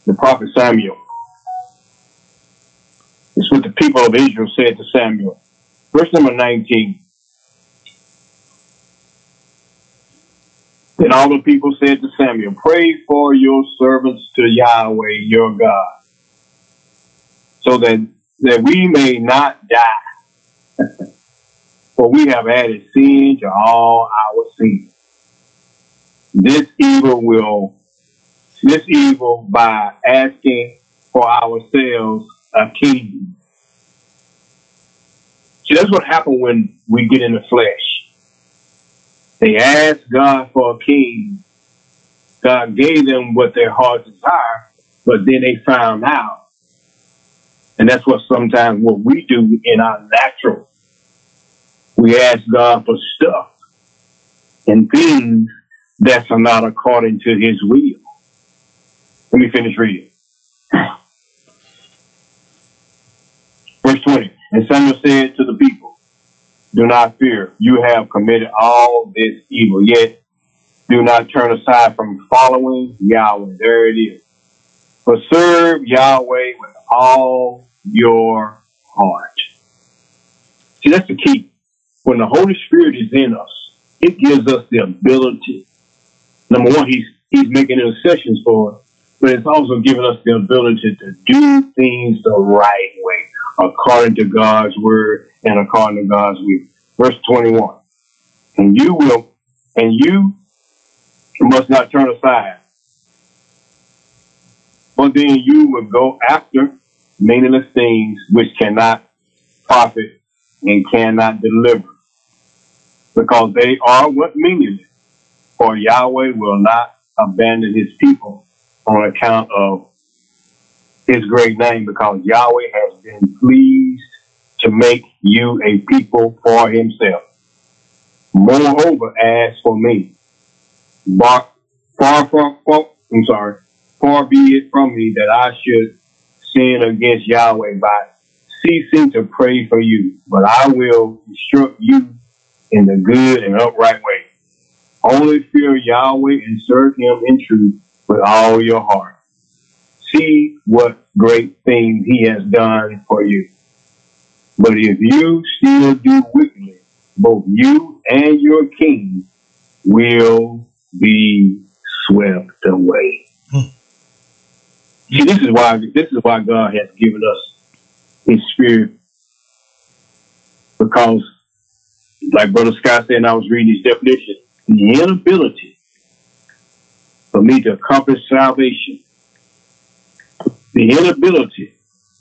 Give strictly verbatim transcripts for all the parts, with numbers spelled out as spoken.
the prophet Samuel. It's what the people of Israel said to Samuel. Verse number nineteen. Then all the people said to Samuel, pray for your servants to Yahweh your God, so that, that we may not die. For we have added sin to all our sins. This evil will, this evil by asking for ourselves a king. See, that's what happened when we get in the flesh. They asked God for a king. God gave them what their hearts desire, but then they found out. And that's what sometimes what we do in our natural. We ask God for stuff and things that are not according to his will. Let me finish reading. Verse twenty. And Samuel said to the people, do not fear. You have committed all this evil, yet do not turn aside from following Yahweh. There it is. But serve Yahweh with all your heart. See, that's the key. When the Holy Spirit is in us, it gives us the ability. Number one, he's he's making intercessions for us, but it's also giving us the ability to do things the right way, according to God's word and according to God's will. Verse twenty-one. And you will, and you must not turn aside, but then you will go after meaningless things which cannot profit and cannot deliver, because they are what meaningless. For Yahweh will not abandon his people on account of his great name, because Yahweh has been pleased to make you a people for himself. Moreover, as for me, far, far, far, far, I'm sorry, far be it from me that I should sin against Yahweh by ceasing to pray for you, but I will instruct you in the good and upright way. Only fear Yahweh and serve him in truth with all your heart. See what great things he has done for you. But if you still do wickedly, both you and your king will be swept away. Hmm. See, this is why this is why God has given us his spirit. Because, like Brother Scott said, and I was reading his definition, the inability for me to accomplish salvation, the inability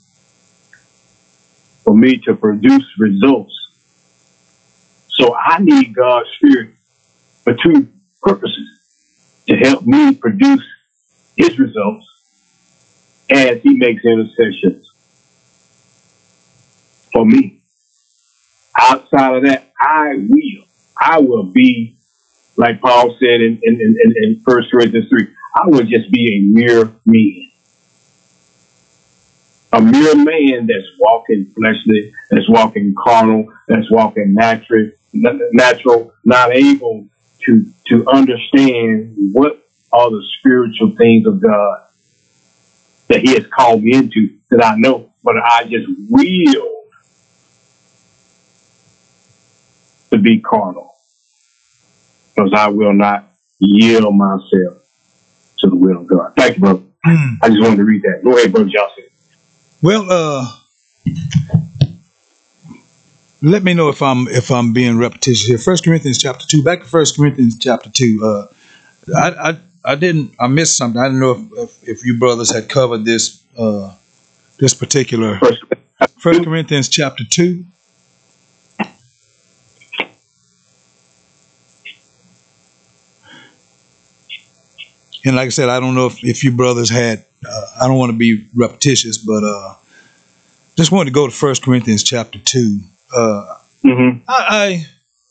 for me to produce results. So I need God's spirit for two purposes: to help me produce his results as he makes intercessions for me. Outside of that, I will. I will be, like Paul said in, in, in, in First Corinthians three, I will just be a mere man. A mere man that's walking fleshly, that's walking carnal, that's walking natural, natural, not able to, to understand what are the spiritual things of God that he has called me into, that I know, but I just will to be carnal, because I will not yield myself to the will of God. Thank you, brother. Mm. I just wanted to read that. Go ahead, Brother Johnson. Well, uh, let me know if I'm if I'm being repetitious here. First Corinthians chapter two. Back to First Corinthians chapter two. Uh, I, I I didn't I missed something. I didn't know if if, if you brothers had covered this uh, this particular First, First Corinthians chapter two. And like I said, I don't know if, if you brothers had, uh, I don't want to be repetitious, but uh, just wanted to go to First Corinthians chapter two. Uh, mm-hmm. I,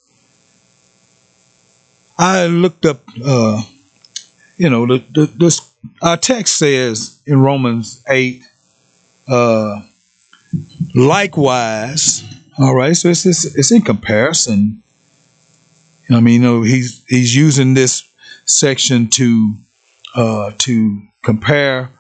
I I looked up, uh, you know, the, the, this, our text says in Romans eight, uh, likewise, all right, so it's, it's, it's in comparison. I mean, you know, he's, he's using this section to Uh, to compare